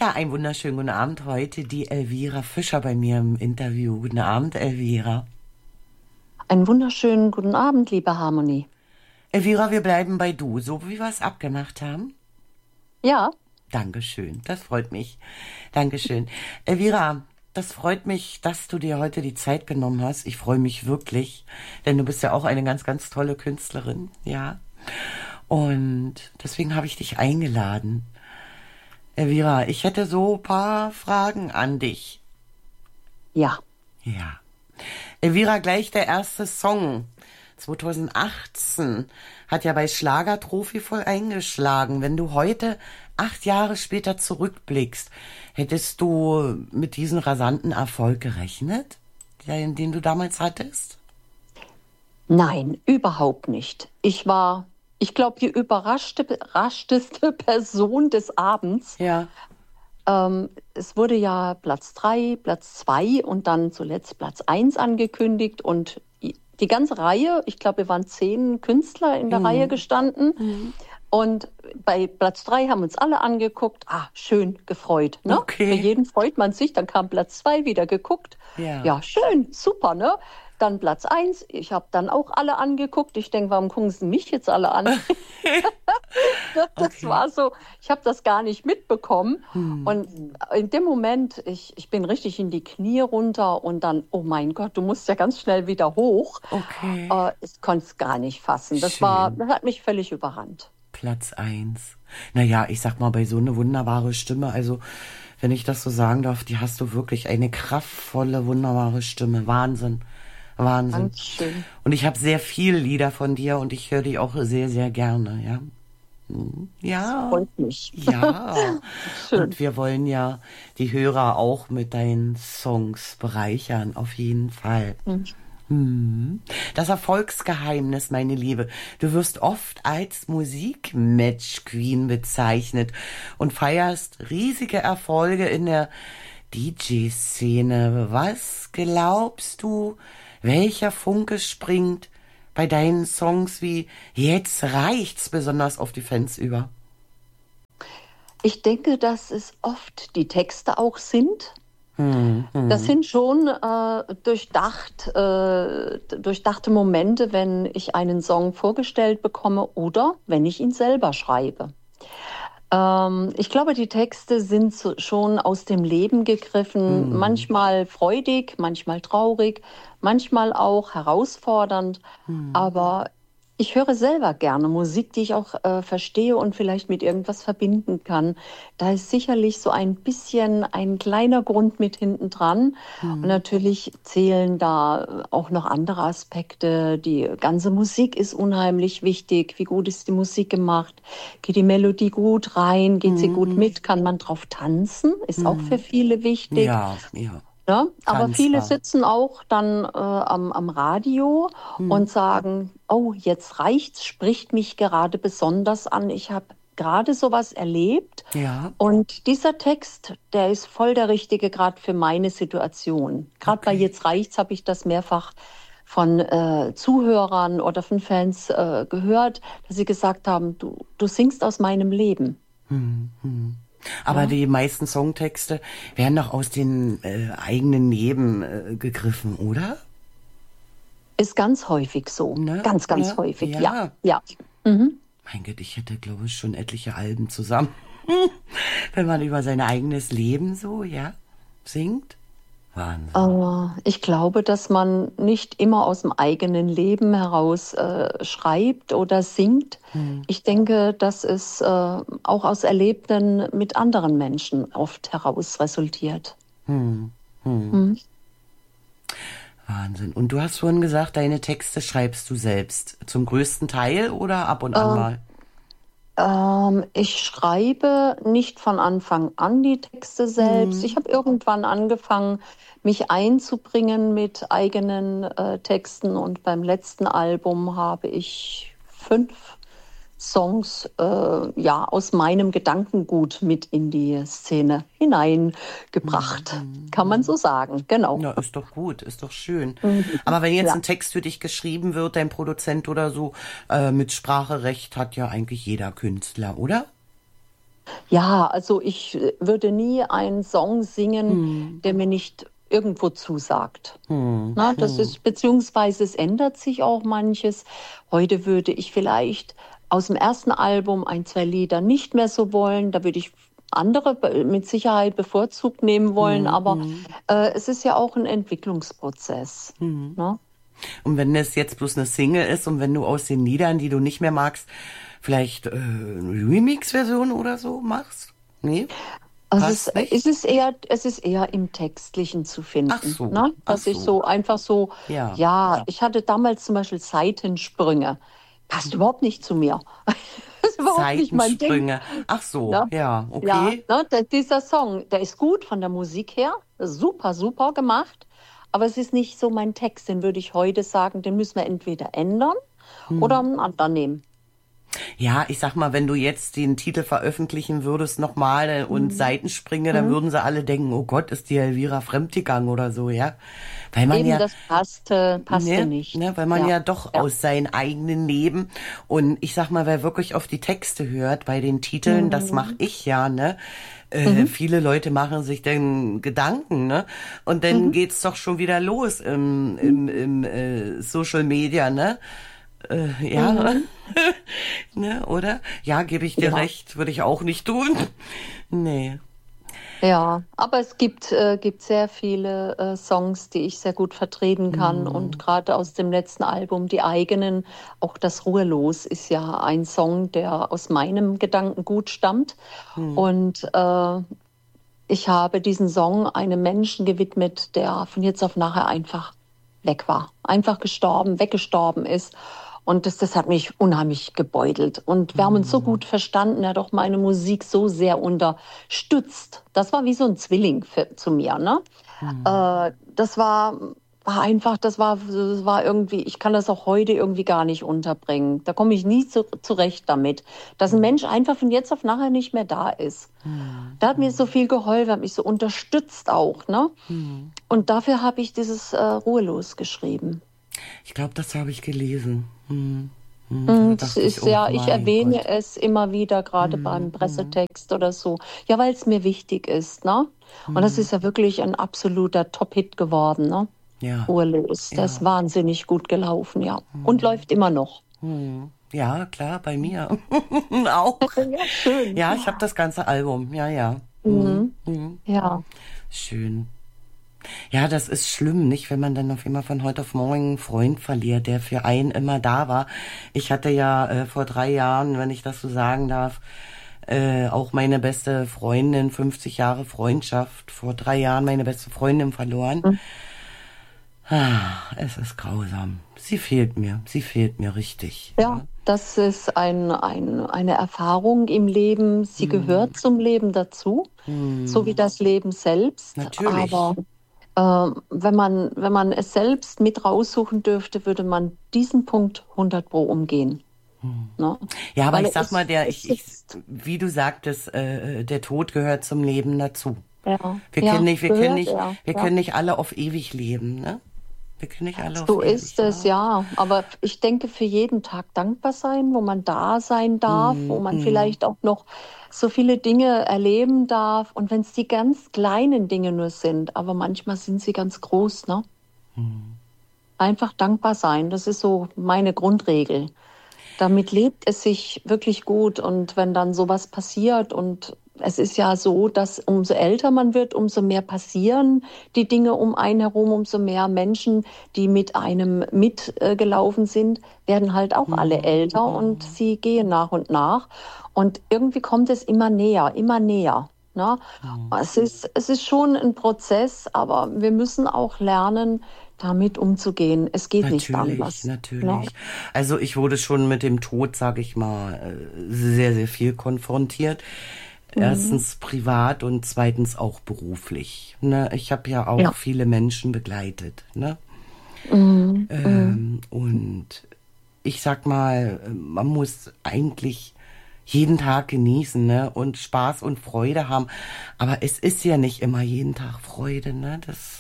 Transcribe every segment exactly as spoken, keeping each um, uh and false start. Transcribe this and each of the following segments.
Ja, einen wunderschönen guten Abend heute. Die Elvira Fischer bei mir im Interview. Guten Abend, Elvira. Einen wunderschönen guten Abend, liebe Harmonie. Elvira, wir bleiben bei du, so wie wir es abgemacht haben. Ja, Dankeschön, das freut mich. Dankeschön. Elvira, das freut mich, dass du dir heute die Zeit genommen hast. Ich freue mich wirklich, denn du bist ja auch eine ganz, ganz tolle Künstlerin, ja. Und deswegen habe ich dich eingeladen. Elvira, ich hätte so ein paar Fragen an dich. ja. Ja. Elvira, gleich der erste Song. zwanzig achtzehn hat ja bei Schlagertrophy voll eingeschlagen. Wenn du heute, acht Jahre später zurückblickst, hättest du mit diesem rasanten Erfolg gerechnet, den, den du damals hattest? Nein, überhaupt nicht. Ich war, ich glaube, die überraschte, überraschteste Person des Abends. Ja. Ähm, es wurde ja Platz drei, Platz zwei und dann zuletzt Platz eins angekündigt und die ganze Reihe, ich glaube, wir waren zehn Künstler in der Mhm. Reihe gestanden. Mhm. Und bei Platz drei haben uns alle angeguckt. Ah, schön, gefreut. Ne? Okay. Für jeden freut man sich. Dann kam Platz zwei wieder geguckt. Ja. Ja, schön, super, ne? Dann Platz eins. Ich habe dann auch alle angeguckt. Ich denke, warum gucken sie mich jetzt alle an? Das Okay. war so, ich habe das gar nicht mitbekommen. Hm. Und in dem Moment, ich, ich bin richtig in die Knie runter und dann, oh mein Gott, du musst ja ganz schnell wieder hoch. Okay. Äh, ich konnte es gar nicht fassen. Das Schön. war, das hat mich völlig überrannt. Platz eins. Naja, ich sag mal, bei so eine wunderbare Stimme, also wenn ich das so sagen darf, die hast du wirklich eine kraftvolle, wunderbare Stimme. Wahnsinn. Wahnsinn. Dankeschön. Und ich habe sehr viele Lieder von dir und ich höre die auch sehr, sehr gerne, ja. Hm, ja. Freut mich. Ja. Schön. Und wir wollen ja die Hörer auch mit deinen Songs bereichern, auf jeden Fall. Hm. Hm. Das Erfolgsgeheimnis, meine Liebe. Du wirst oft als Musikmatch-Queen bezeichnet und feierst riesige Erfolge in der D J-Szene. Was glaubst du, welcher Funke springt bei deinen Songs wie Jetzt reicht's besonders auf die Fans über? Ich denke, dass es oft die Texte auch sind. Hm, hm. Das sind schon äh, durchdacht, äh, durchdachte Momente, wenn ich einen Song vorgestellt bekomme oder wenn ich ihn selber schreibe. Ähm, ich glaube, die Texte sind so, schon aus dem Leben gegriffen, Hm. manchmal freudig, manchmal traurig, manchmal auch herausfordernd. Hm. Aber ich höre selber gerne Musik, die ich auch äh, verstehe und vielleicht mit irgendwas verbinden kann. Da ist sicherlich so ein bisschen ein kleiner Grund mit hinten dran. Und Hm. natürlich zählen da auch noch andere Aspekte. Die ganze Musik ist unheimlich wichtig. Wie gut ist die Musik gemacht? Geht die Melodie gut rein? Geht sie gut Hm. mit? Kann man drauf tanzen? Ist auch für Hm. viele wichtig. Ja, ja. Ne? Aber viele Tanzbar. sitzen auch dann äh, am, am Radio Hm. und sagen, oh, jetzt reicht's, spricht mich gerade besonders an. Ich habe gerade sowas erlebt Ja, und dieser Text, der ist voll der richtige gerade für meine Situation. Gerade bei okay. Jetzt reicht's habe ich das mehrfach von äh, Zuhörern oder von Fans äh, gehört, dass sie gesagt haben, du, du singst aus meinem Leben. Hm, hm. Aber Ja? die meisten Songtexte werden doch aus den äh, eigenen Leben äh, gegriffen, oder? Ist ganz häufig so. Ne? Ganz, ganz Ne? häufig, ja. Ja. Ja. Mhm. Mein Gott, ich hätte, glaube ich, schon etliche Alben zusammen. Wenn man über sein eigenes Leben so, ja, singt. Wahnsinn. Äh, ich glaube, dass man nicht immer aus dem eigenen Leben heraus äh, schreibt oder singt. Hm, Ich denke, dass es äh, auch aus Erlebten mit anderen Menschen oft heraus resultiert. hm, hm. Hm. Wahnsinn. Und du hast vorhin gesagt, deine Texte schreibst du selbst. Zum größten Teil oder ab und an Äh, mal? ähm, ich schreibe nicht von Anfang an die Texte selbst. Ich Hm, habe irgendwann angefangen, mich einzubringen mit eigenen äh, Texten und beim letzten Album habe ich fünf Songs äh, ja, aus meinem Gedankengut mit in die Szene hm, hineingebracht. hm, Kann man hm. so sagen, genau. Ja, ist doch gut, ist doch schön. Mhm. Aber wenn jetzt Ja. ein Text für dich geschrieben wird, dein Produzent oder so, äh, mit Spracherecht hat ja eigentlich jeder Künstler, oder? Ja, also ich äh, würde nie einen Song singen, Hm. der mir nicht irgendwo zusagt. Hm. Na, das Hm. ist, beziehungsweise es ändert sich auch manches. Heute würde ich vielleicht aus dem ersten Album ein, zwei Lieder nicht mehr so wollen. Da würde ich andere be- mit Sicherheit bevorzugt nehmen wollen. Hm. Aber Hm. äh, es ist ja auch ein Entwicklungsprozess. Hm. Ne? Und wenn das jetzt bloß eine Single ist und wenn du aus den Liedern, die du nicht mehr magst, vielleicht äh, eine Remix-Version oder so machst? Nee, Also es, passt nicht? es ist eher, es ist eher im Textlichen zu Ach finden, so, ne? ach Dass ich so. so einfach so, Ja. ja, ich hatte damals zum Beispiel Seitensprünge. Passt überhaupt nicht zu mir. Das ist überhaupt nicht mein Ding. Seitensprünge. Ach so, Ne? ja, Ja, okay. ne, der, dieser Song, der ist gut von der Musik her, super, super gemacht, aber es ist nicht so mein Text, den würde ich heute sagen, den müssen wir entweder ändern oder einen anderen nehmen. Ja, ich sag mal, wenn du jetzt den Titel veröffentlichen würdest nochmal äh, und Mhm. Seitensprünge, dann Mhm. würden sie alle denken, oh Gott, ist die Elvira fremdgegangen oder so, ja? Weil man Eben, ja, das passte, passte ne, nicht. ne, weil man Ja, ja doch ja. aus seinem eigenen Leben und ich sag mal, wer wirklich auf die Texte hört bei den Titeln, das mache Mhm. ich ja, ne? Äh, Mhm. viele Leute machen sich dann Gedanken, ne? Und dann Mhm. geht's doch schon wieder los im, im, im äh, Social Media, ne? Äh, ja, Mhm. ne, oder? Ja, gebe ich dir Ja. recht, würde ich auch nicht tun. Nee. Ja, aber es gibt, äh, gibt sehr viele äh, Songs, die ich sehr gut vertreten kann. Und Hm. gerade aus dem letzten Album, die eigenen, auch das Ruhelos ist ja ein Song, der aus meinem Gedankengut stammt. Hm. Und äh, ich habe diesen Song einem Menschen gewidmet, der von jetzt auf nachher einfach weg war, einfach gestorben, weggestorben ist. Und das, das hat mich unheimlich gebeutelt. Und wir haben uns so Hm. gut verstanden, er hat auch meine Musik so sehr unterstützt. Das war wie so ein Zwilling für, zu mir, ne? Hm. Äh, das war, war einfach, das war, das war irgendwie, ich kann das auch heute irgendwie gar nicht unterbringen. Da komme ich nie zu, zurecht damit, dass ein Mensch einfach von jetzt auf nachher nicht mehr da ist. Hm. Da hat mir so viel geholfen, hat mich so unterstützt auch, ne? Hm. Und dafür habe ich dieses äh, Ruhelos geschrieben. Ich glaube, das habe ich gelesen. Hm. Hm. Da Mm, Das dachte ich, ist oh ja, ich mein erwähne Gott. es immer wieder, gerade Hm. beim Hm. Pressetext oder so. Ja, weil es mir wichtig ist, ne? Und das Hm. ist ja wirklich ein absoluter Top-Hit geworden, ne? Ja, Ruhelos. Das ist ja. wahnsinnig gut gelaufen, ja. Und Hm. läuft immer noch. Hm. Ja, klar, bei mir auch. Ja, schön. Ja, ich habe das ganze Album. Ja, ja. Hm. Mhm. Hm. Ja. Schön. Ja, das ist schlimm, nicht, wenn man dann auf einmal von heute auf morgen einen Freund verliert, der für einen immer da war. Ich hatte ja äh, vor drei Jahren, wenn ich das so sagen darf, äh, auch meine beste Freundin, fünfzig Jahre Freundschaft, vor drei Jahren meine beste Freundin verloren. Mhm. Ah, es ist grausam. Sie fehlt mir, sie fehlt mir richtig. Ja, Ja. das ist ein, ein, eine Erfahrung im Leben. Sie Hm. gehört zum Leben dazu, so wie Hm. das Leben selbst. Natürlich. Aber äh, wenn man, wenn man es selbst mit raussuchen dürfte, würde man diesen Punkt hundert Pro umgehen. Hm. Ne? Ja, aber Weil ich er sag mal, ist, der, es ich, ich, ist, wie du sagtest, äh, der Tod gehört zum Leben dazu. ja, Wir können ja, nicht, wir können gehört nicht, er, wir ja. können nicht alle auf ewig leben, ne? Wir können nicht alle auf So ist ewig, es, ja. ja. Aber ich denke, für jeden Tag dankbar sein, wo man da sein darf, wo Hm, man hm, vielleicht auch noch so viele Dinge erleben darf. Und wenn es die ganz kleinen Dinge nur sind, aber manchmal sind sie ganz groß, ne? hm. Einfach dankbar sein, das ist so meine Grundregel. Damit lebt es sich wirklich gut. Und wenn dann sowas passiert, und es ist ja so, dass umso älter man wird, umso mehr passieren die Dinge um einen herum, umso mehr Menschen, die mit einem mitgelaufen sind, werden halt auch alle Hm, älter und hm, sie gehen nach und nach. Und irgendwie kommt es immer näher, immer näher. Ne? hm. Es ist, es ist schon ein Prozess, aber wir müssen auch lernen, damit umzugehen. Es geht nicht Natürlich, anders. Ne? natürlich. Also ich wurde schon mit dem Tod, sag ich mal, äh, sehr, sehr viel konfrontiert. Mhm. Erstens privat und zweitens auch beruflich. Ne? Ich habe ja auch Ja. viele Menschen begleitet. Ne? Mhm. Mhm. Ähm, und ich sag mal, man muss eigentlich jeden Tag genießen, ne? Und Spaß und Freude haben. Aber es ist ja nicht immer jeden Tag Freude, ne? Das,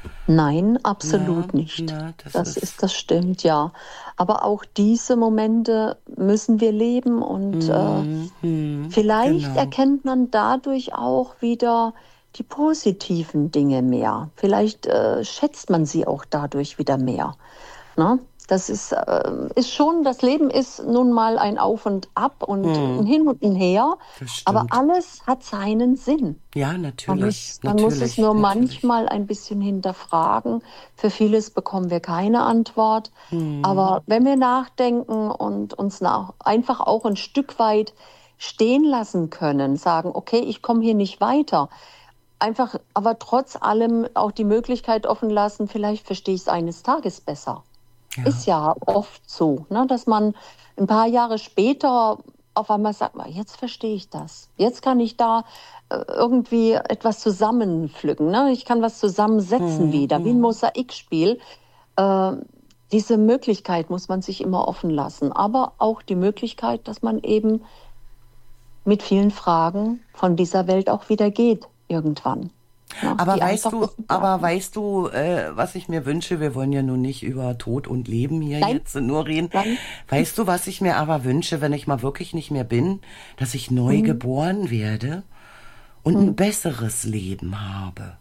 Nein, absolut Na, nicht. na, das Das ist. ist, das stimmt, ja. Aber auch diese Momente müssen wir leben und äh, Hm, hm, vielleicht genau. erkennt man dadurch auch wieder die positiven Dinge mehr. Vielleicht äh, schätzt man sie auch dadurch wieder mehr. Ne? Das ist, äh, ist schon, das Leben ist nun mal ein Auf und Ab und ein Hm, Hin und ein Her, das aber stimmt. alles hat seinen Sinn. Ja, Man natürlich, muss, man muss es natürlich, nur natürlich. manchmal ein bisschen hinterfragen. Für vieles bekommen wir keine Antwort. Hm, Aber wenn wir nachdenken und uns nach, einfach auch ein Stück weit stehen lassen können, sagen, okay, ich komme hier nicht weiter, einfach, aber trotz allem auch die Möglichkeit offen lassen, vielleicht verstehe ich es eines Tages besser. ja. Ist ja oft so, ne, dass man ein paar Jahre später auf einmal sagt, "Ah, jetzt verstehe ich das. Jetzt kann ich da äh, irgendwie etwas zusammenpflücken. Ne? Ich kann was zusammensetzen Hm, wieder, wie ein hm. Mosaikspiel. Äh, diese Möglichkeit muss man sich immer offen lassen. Aber auch die Möglichkeit, dass man eben mit vielen Fragen von dieser Welt auch wieder geht, irgendwann. Ne? Aber Die weißt einfach du, wissen aber bleiben. weißt du, äh, was ich mir wünsche? Wir wollen ja nun nicht über Tod und Leben hier Nein, jetzt nur reden. nein. Weißt du, was ich mir aber wünsche, wenn ich mal wirklich nicht mehr bin, dass ich neu Hm, geboren werde und hm. ein besseres Leben habe,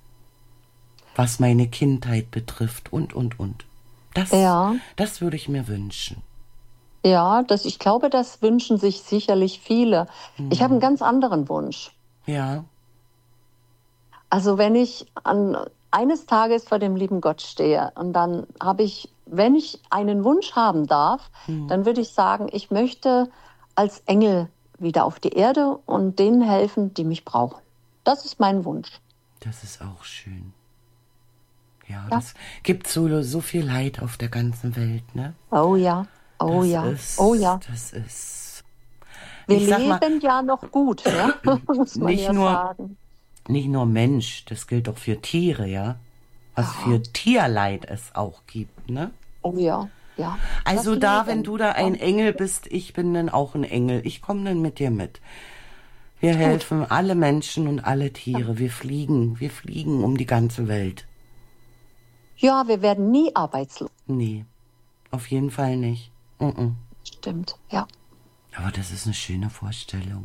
was meine Kindheit betrifft und, und, und. Das, Ja. das würde ich mir wünschen. Ja, das, ich glaube, das wünschen sich sicherlich viele. Ich habe einen Hm. ganz anderen Wunsch. Ja, Also wenn ich an eines Tages vor dem lieben Gott stehe und dann habe ich, wenn ich einen Wunsch haben darf, hm. dann würde ich sagen, ich möchte als Engel wieder auf die Erde und denen helfen, die mich brauchen. Das ist mein Wunsch. Das ist auch schön. Ja, Ja. das gibt so, so viel Leid auf der ganzen Welt, ne? Oh ja, oh Das ja, oh ist, ja. das ist, Wir ich sag mal, leben ja noch gut, ja? Muss man nicht ja nur, sagen. nicht nur Mensch, das gilt auch für Tiere, ja? Was Ja, für Tierleid es auch gibt, ne? oh ja, ja. Das Also da, wenn Leben. du da Ja. ein Engel bist, ich bin dann auch ein Engel. Ich komme dann mit dir mit. Wir Gut. helfen alle Menschen und alle Tiere. Wir fliegen, wir fliegen um die ganze Welt. Ja, wir werden nie arbeitslos. Nee, auf jeden Fall nicht. Mm-mm. Stimmt, ja. Aber das ist eine schöne Vorstellung.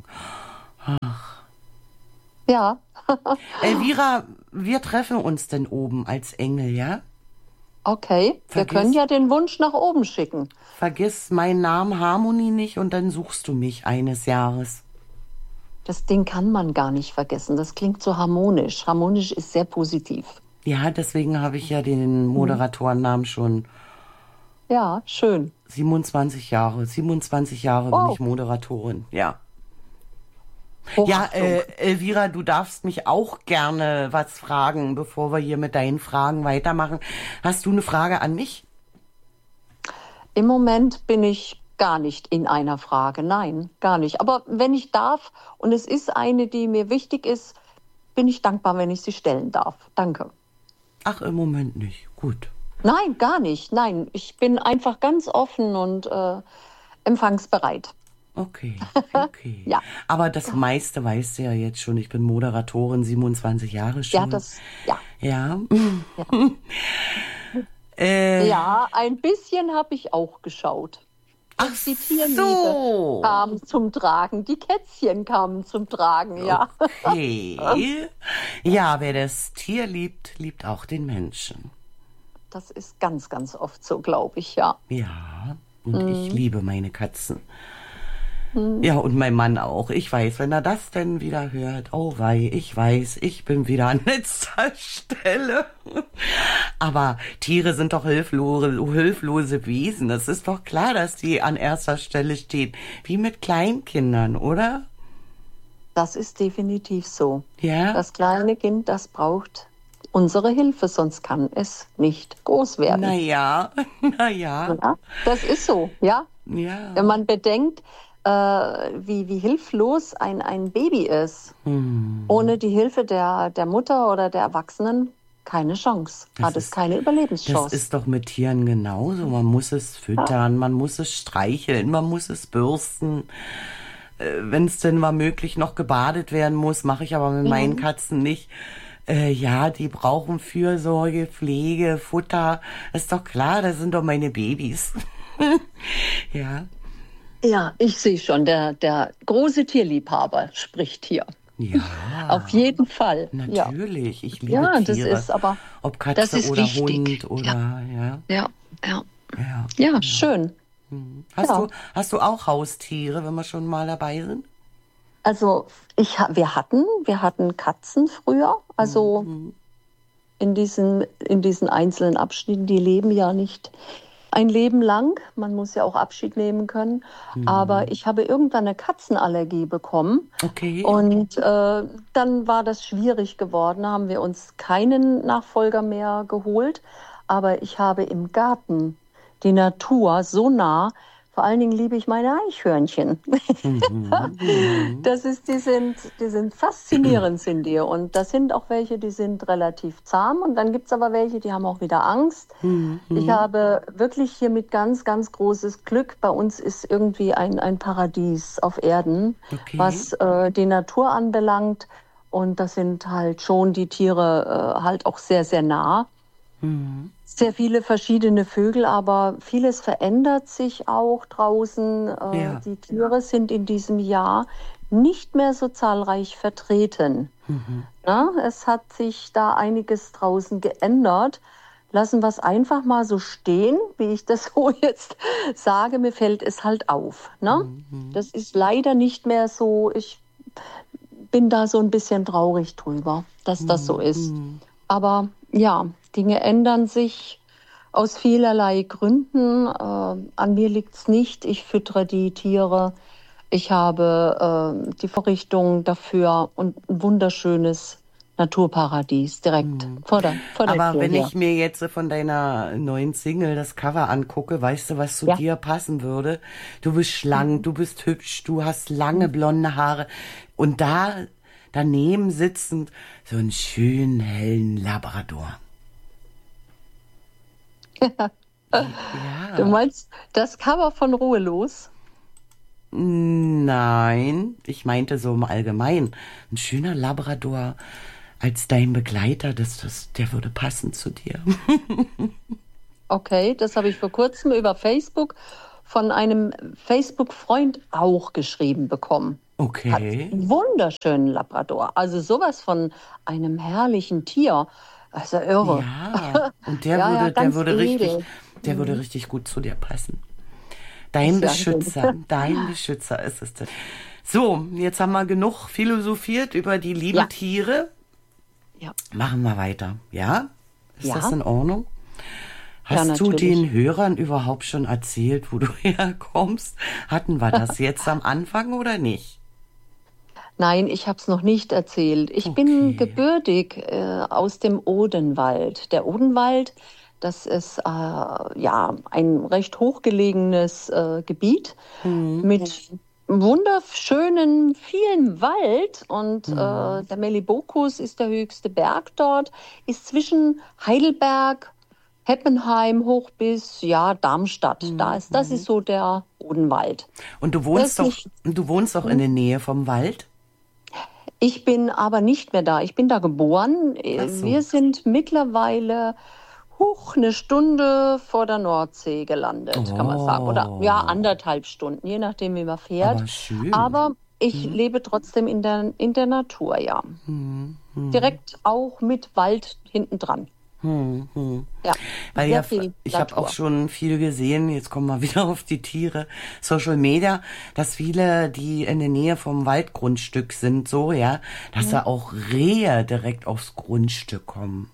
Ja, Elvira, wir treffen uns denn oben als Engel, ja? okay. Wir können Vergiss, ja den Wunsch nach oben schicken. vergiss meinen Namen Harmony nicht und dann suchst du mich eines Jahres. Das Ding kann man gar nicht vergessen. Das klingt so harmonisch. Harmonisch ist sehr positiv. Ja, deswegen habe ich ja den Mhm. Moderatorennamen schon Ja, schön. siebenundzwanzig Jahre. siebenundzwanzig Jahre bin ich Oh, Moderatorin, ja. Ja, Hochachtung. äh, Elvira, du darfst mich auch gerne was fragen, bevor wir hier mit deinen Fragen weitermachen. Hast du eine Frage an mich? Im Moment bin ich gar nicht in einer Frage. Nein, gar nicht. Aber wenn ich darf, und es ist eine, die mir wichtig ist, bin ich dankbar, wenn ich sie stellen darf. Danke. Ach, im Moment nicht. Gut. Nein, gar nicht. Nein, ich bin einfach ganz offen und äh, empfangsbereit. Okay, okay. Ja, Aber das meiste weißt du ja jetzt schon. Ich bin Moderatorin, siebenundzwanzig Jahre ja, schon. das, ja, Ja. ja. Äh, Ja, ein bisschen habe ich auch geschaut. ach Und die Tierliebe so. kam zum Tragen, die Kätzchen kamen zum Tragen, ja. Okay. Ja, wer das Tier liebt, liebt auch den Menschen. Das ist ganz, ganz oft so, glaube ich, ja. Ja, und ich Mhm. liebe meine Katzen. Mhm. Ja, und mein Mann auch. Ich weiß, wenn er das denn wieder hört, oh wei, ich weiß, ich bin wieder an letzter Stelle. Aber Tiere sind doch hilflose, hilflose Wesen. Es ist doch klar, dass die an erster Stelle stehen. Wie mit Kleinkindern, oder? Das ist definitiv so. Ja? Das kleine Kind, das braucht unsere Hilfe, sonst kann es nicht groß werden. Naja, naja, Ja, das ist so, ja. Wenn ja. man bedenkt, äh, wie, wie hilflos ein, ein Baby ist, Hm. ohne die Hilfe der, der Mutter oder der Erwachsenen, keine Chance. Das Hat es ist, keine das Überlebenschance. ist doch mit Tieren genauso. Man muss es füttern, man muss es streicheln, man muss es bürsten. Wenn es denn mal möglich noch gebadet werden muss, mache ich aber mit meinen Mhm. Katzen nicht. Äh, ja, die brauchen Fürsorge, Pflege, Futter. Ist doch klar, das sind doch meine Babys. Ja. Ja, ich sehe schon, der, der große Tierliebhaber spricht hier. Ja. Auf jeden Fall. Natürlich, Ja. ich liebe Ja, Tiere. das ist aber, Ob Katze das ist oder wichtig. Hund oder, ja. Ja, ja, Ja. ja, schön. Hast Ja. du, hast du auch Haustiere, wenn wir schon mal dabei sind? Also ich, ha- wir hatten, wir hatten Katzen früher. Also in diesen, in diesen einzelnen Abschnitten, die leben ja nicht ein Leben lang. Man muss ja auch Abschied nehmen können. Aber ich habe irgendwann eine Katzenallergie bekommen. Okay. Und äh, dann war das schwierig geworden. Da haben wir uns keinen Nachfolger mehr geholt. Aber ich habe im Garten die Natur so nah. Vor allen Dingen liebe ich meine Eichhörnchen. Das ist, die sind, die sind faszinierend, sind die. Und das sind auch welche, die sind relativ zahm. Und dann gibt es aber welche, die haben auch wieder Angst. Ich habe wirklich hiermit ganz, ganz großes Glück. Bei uns ist irgendwie ein, ein Paradies auf Erden, Okay. was äh, die Natur anbelangt. Und das sind halt schon die Tiere äh, halt auch sehr, sehr nah. Sehr viele verschiedene Vögel, aber vieles verändert sich auch draußen. Äh, Ja. Die Tiere sind in diesem Jahr nicht mehr so zahlreich vertreten. Na, es hat sich da einiges draußen geändert. Lassen wir es einfach mal so stehen, wie ich das so jetzt sage. Mir fällt es halt auf. Ne? Das ist leider nicht mehr so. Ich bin da so ein bisschen traurig drüber, dass das so ist. Aber ja, Dinge ändern sich aus vielerlei Gründen. Äh, an mir liegt es nicht. Ich füttere die Tiere. Ich habe äh, die Vorrichtung dafür und ein wunderschönes Naturparadies direkt vor der, vor der Aber Tür wenn hier. ich mir jetzt von deiner neuen Single das Cover angucke, weißt du, was zu Ja. dir passen würde? Du bist schlank, du bist hübsch, du hast lange blonde Haare und da daneben sitzend so einen schönen hellen Labrador. Ja. Du meinst das Cover von Ruhelos? Nein, ich meinte so im Allgemeinen. Ein schöner Labrador als dein Begleiter, das, das, der würde passen zu dir. Okay, das habe ich vor kurzem über Facebook von einem Facebook-Freund auch geschrieben bekommen. Hat Okay. einen wunderschönen Labrador. Also sowas von einem herrlichen Tier. Also irre. Ja, und der Ja, ja, würde, der ganz würde richtig, edel. der würde richtig gut zu dir passen. Dein Sehr Beschützer, gut. dein Beschützer ist es. denn. So, jetzt haben wir genug philosophiert über die lieben Ja. Tiere. Ja. Machen wir weiter, ja? Ist Ja. das in Ordnung? Ja, Hast du natürlich. den Hörern überhaupt schon erzählt, wo du herkommst? Hatten wir das jetzt am Anfang oder nicht? Nein, ich habe es noch nicht erzählt. Ich bin Okay. gebürtig äh, aus dem Odenwald. Der Odenwald, das ist äh, ja ein recht hochgelegenes äh, Gebiet mit wunderschönen, vielen Wald. Und äh, der Melibokus ist der höchste Berg dort, ist zwischen Heidelberg, Heppenheim hoch bis ja Darmstadt. Da ist, das ist so der Odenwald. Und du Das wohnst ist doch, nicht- du wohnst doch in der Nähe vom Wald? Ich bin aber nicht mehr da. Ich bin da geboren. Ach so. Wir sind mittlerweile hoch eine Stunde vor der Nordsee gelandet, kann man sagen. Oder ja, anderthalb Stunden, je nachdem, wie man fährt. Aber schön. Aber ich lebe trotzdem in der, in der Natur, ja. Direkt auch mit Wald hinten dran. Hm, hm. Ja, Weil sehr ja, viel ich habe Natur. auch schon viel gesehen, jetzt kommen wir wieder auf die Tiere, Social Media, dass viele, die in der Nähe vom Waldgrundstück sind, so, ja, dass da auch Rehe direkt aufs Grundstück kommen.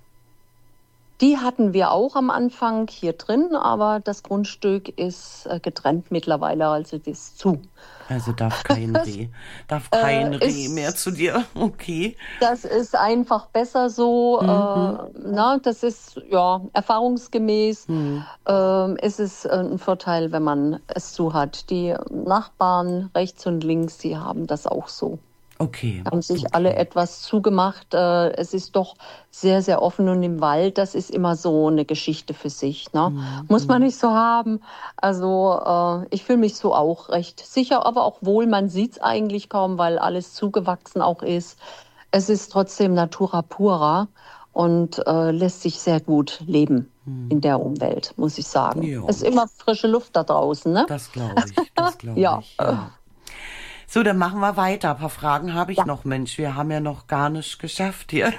Die hatten wir auch am Anfang hier drin, aber das Grundstück ist äh, getrennt mittlerweile, also das ist zu. Also darf kein Reh, darf kein Äh, Reh ist- mehr zu dir. Okay. Das ist einfach besser so. Äh, na, das ist ja erfahrungsgemäß. Ähm, ist es äh, ein Vorteil, wenn man es so hat. Die Nachbarn rechts und links, die haben das auch so. Okay. Haben sich alle etwas zugemacht. Äh, es ist doch sehr, sehr offen und im Wald, das ist immer so eine Geschichte für sich. Ne? Muss man nicht so haben. Also äh, ich fühle mich so auch recht sicher, aber auch wohl. Man sieht es eigentlich kaum, weil alles zugewachsen auch ist. Es ist trotzdem Natura pura und äh, lässt sich sehr gut leben hm. in der Umwelt, muss ich sagen. Jo. Es ist immer frische Luft da draußen, ne? Das glaube ich, das glaube ja. ich. Ja. So, dann machen wir weiter. Ein paar Fragen habe ich ja. noch, Mensch. Wir haben ja noch gar nicht geschafft hier.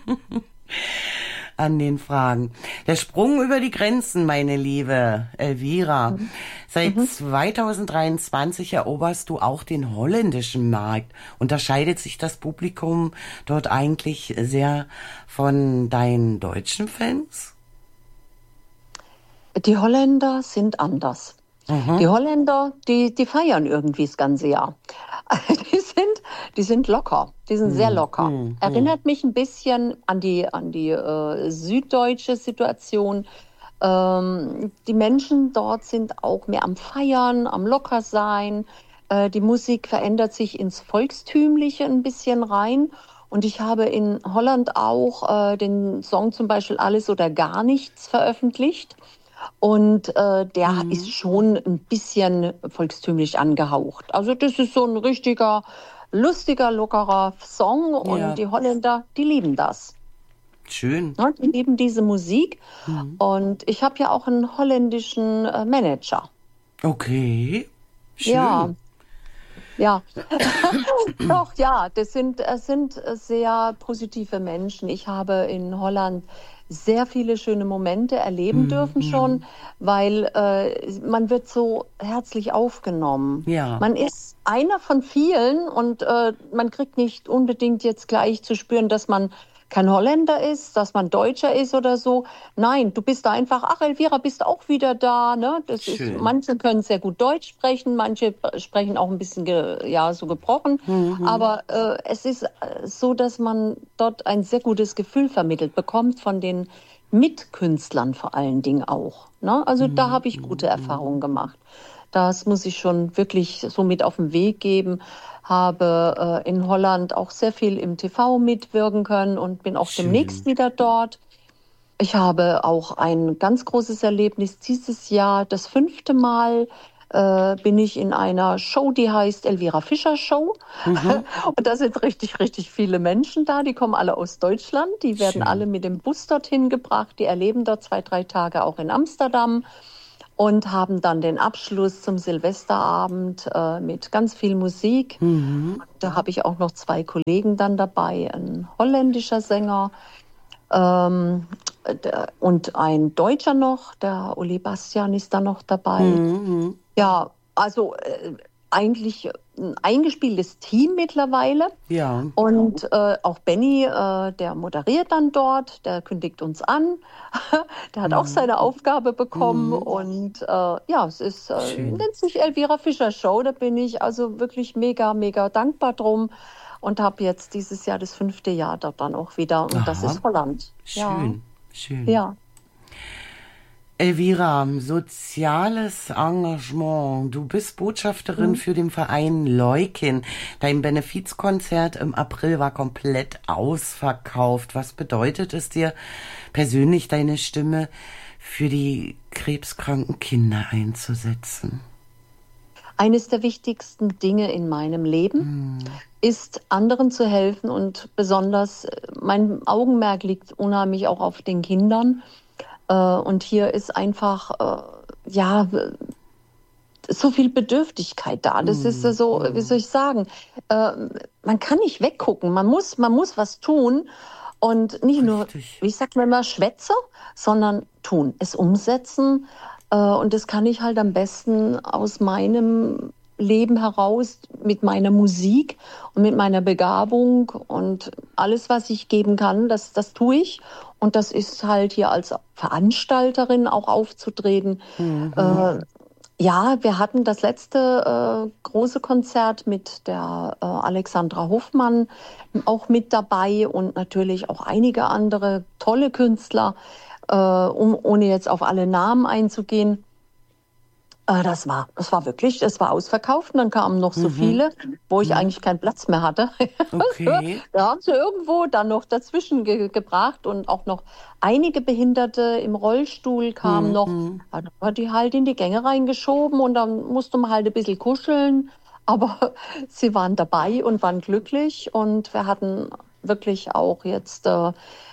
An den Fragen. Der Sprung über die Grenzen, meine liebe Elvira. Mhm. Seit mhm. zweitausenddreiundzwanzig eroberst du auch den holländischen Markt. Unterscheidet sich das Publikum dort eigentlich sehr von deinen deutschen Fans? Die Holländer sind anders. Mhm. Die Holländer, die, die feiern irgendwie das ganze Jahr. Die sind, die sind locker, die sind mhm. sehr locker. Mhm. Erinnert mich ein bisschen an die, an die äh, süddeutsche Situation. Ähm, die Menschen dort sind auch mehr am Feiern, am Lockersein. Äh, die Musik verändert sich ins Volkstümliche ein bisschen rein. Und ich habe in Holland auch äh, den Song zum Beispiel Alles oder gar nichts veröffentlicht. Und äh, der mhm. ist schon ein bisschen volkstümlich angehaucht. Also das ist so ein richtiger, lustiger, lockerer Song. Und ja. die Holländer, die lieben das. Schön. Ja, die lieben diese Musik. Mhm. Und ich habe ja auch einen holländischen äh, Manager. Okay, schön. Ja, ja. Doch, ja, das sind, das sind sehr positive Menschen. Ich habe in Holland sehr viele schöne Momente erleben mm, dürfen schon, mm. weil äh, man wird so herzlich aufgenommen. Ja. Man ist einer von vielen und äh, man kriegt nicht unbedingt jetzt gleich zu spüren, dass man kein Holländer ist, dass man Deutscher ist oder so. Nein, du bist da einfach, ach Elvira, bist auch wieder da. Ne? Das ist, manche können sehr gut Deutsch sprechen, manche sprechen auch ein bisschen ge, ja, so gebrochen. Mhm. Aber äh, es ist so, dass man dort ein sehr gutes Gefühl vermittelt bekommt von den Mitkünstlern vor allen Dingen auch. Ne? Also mhm. da habe ich gute Erfahrungen gemacht. Das muss ich schon wirklich so mit auf den Weg geben. Habe äh, in Holland auch sehr viel im T V mitwirken können und bin auch Schön. demnächst wieder dort. Ich habe auch ein ganz großes Erlebnis dieses Jahr. Das fünfte Mal äh, bin ich in einer Show, die heißt Elvira Fischer Show. Mhm. Und da sind richtig, richtig viele Menschen da. Die kommen alle aus Deutschland. Die werden Schön. alle mit dem Bus dorthin gebracht. Die erleben dort zwei, drei Tage auch in Amsterdam. Und haben dann den Abschluss zum Silvesterabend äh, mit ganz viel Musik. Mhm. Da habe ich auch noch zwei Kollegen dann dabei, ein holländischer Sänger ähm, der, und ein Deutscher noch, der Uli Bastian ist da noch dabei. Mhm. Ja, also äh, eigentlich ein eingespieltes Team mittlerweile. Ja. Und äh, auch Benny, äh, der moderiert dann dort, der kündigt uns an. Der hat mhm. auch seine Aufgabe bekommen. Mhm. Und äh, ja, es ist, äh, nennt sich Elvira Fischer Show. Da bin ich also wirklich mega, mega dankbar drum. Und habe jetzt dieses Jahr das fünfte Jahr dort dann auch wieder. Und Aha. das ist Holland. Schön, ja. schön. Ja. Elvira, soziales Engagement. Du bist Botschafterin mhm. für den Verein Leukin. Dein Benefizkonzert im April war komplett ausverkauft. Was bedeutet es dir persönlich, deine Stimme für die krebskranken Kinder einzusetzen? Eines der wichtigsten Dinge in meinem Leben mhm. ist, anderen zu helfen. Und besonders mein Augenmerk liegt unheimlich auch auf den Kindern. Und hier ist einfach, ja, so viel Bedürftigkeit da. Das ist so, wie soll ich sagen, man kann nicht weggucken, man muss, man muss was tun und nicht nur, Richtig. wie sagt man immer, Schwätze, sondern tun, es umsetzen. Und das kann ich halt am besten aus meinem Leben heraus mit meiner Musik und mit meiner Begabung und alles, was ich geben kann, das, das tue ich. Und das ist halt hier als Veranstalterin auch aufzutreten. Mhm. Äh, ja, wir hatten das letzte äh, große Konzert mit der äh, Alexandra Hoffmann auch mit dabei und natürlich auch einige andere tolle Künstler, äh, um, ohne jetzt auf alle Namen einzugehen. Das war, das war wirklich, es war ausverkauft und dann kamen noch so mhm. viele, wo ich mhm. eigentlich keinen Platz mehr hatte. Okay. Da haben sie irgendwo dann noch dazwischen ge- gebracht und auch noch einige Behinderte im Rollstuhl kamen mhm. noch. Da haben die halt in die Gänge reingeschoben und dann musste man halt ein bisschen kuscheln. Aber sie waren dabei und waren glücklich und wir hatten wirklich auch jetzt äh,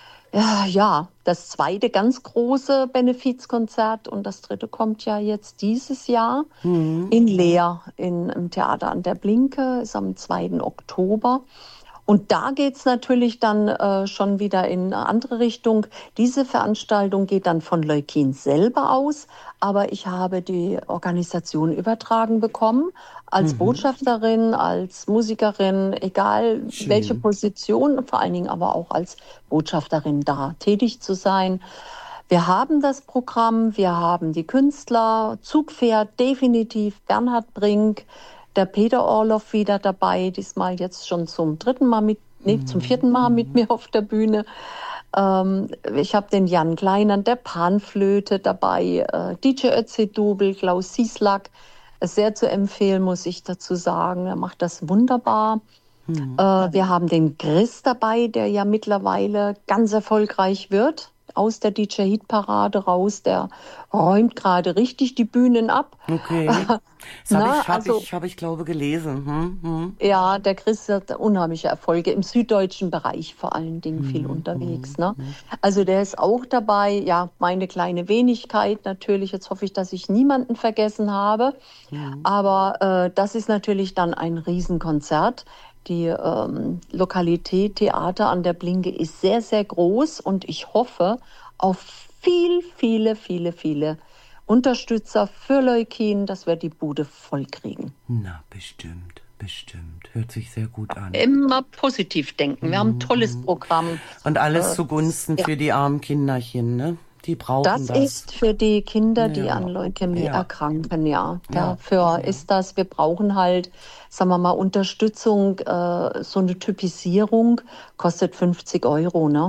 ja, ja, das zweite ganz große Benefizkonzert und das dritte kommt ja jetzt dieses Jahr Mhm. in Leer in, im Theater an der Blinke, ist am zweiten Oktober. Und da geht es natürlich dann äh, schon wieder in eine andere Richtung. Diese Veranstaltung geht dann von Leukin selber aus, aber ich habe die Organisation übertragen bekommen, als Mhm. Botschafterin, als Musikerin, egal Schön. welche Position, vor allen Dingen aber auch als Botschafterin da tätig zu sein. Wir haben das Programm, wir haben die Künstler, Zugpferd definitiv, Bernhard Brink, der Peter Orloff wieder dabei, diesmal jetzt schon zum dritten Mal mit, nee, zum vierten Mal mit mir auf der Bühne. Ähm, ich habe den Jan Kleinern, der Panflöte dabei, äh, D J Ötzi-Dubel, Klaus Sieslak, sehr zu empfehlen, muss ich dazu sagen. Er macht das wunderbar. Mhm. Äh, wir haben den Chris dabei, der ja mittlerweile ganz erfolgreich wird. Aus der D J-Hit-Parade raus, der räumt gerade richtig die Bühnen ab. Okay. Das habe Na, ich, hab also ich, hab ich glaube, gelesen. Hm? Hm? ja, der Chris hat unheimliche Erfolge im süddeutschen Bereich vor allen Dingen viel Hm, unterwegs. hm, Ne? hm. Also der ist auch dabei. Ja, meine kleine Wenigkeit natürlich. Jetzt hoffe ich, dass ich niemanden vergessen habe. Hm. Aber äh, das ist natürlich dann ein Riesenkonzert. Die ähm, Lokalität Theater an der Blinke ist sehr, sehr groß und ich hoffe auf viel, viele, viele, viele Unterstützer für Leukin, dass wir die Bude voll kriegen. Na, bestimmt, bestimmt. Hört sich sehr gut an. Immer positiv denken. Wir haben ein tolles Mhm. Programm. Und alles Äh, zugunsten ja. für die armen Kinderchen, ne? Die brauchen Das das. ist für die Kinder, die Ja, an Leukämie ja, erkranken, ja. ja, Dafür ja. ist das, wir brauchen halt, sagen wir mal, Unterstützung, äh, so eine Typisierung kostet fünfzig Euro, ne?